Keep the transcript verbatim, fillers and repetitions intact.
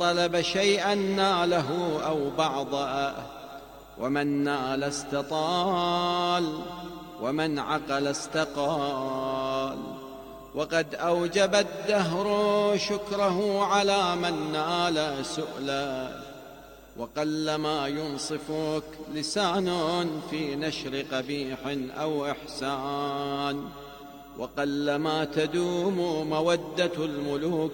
طلب شيئا ناله أو بعضه، ومن نال استطال، ومن عقل استقال. وقد أوجب الدهر شكره على من نال سؤلا، وقلما ينصفك لسان في نشر قبيح أو إحسان، وقلما تدوم مودة الملوك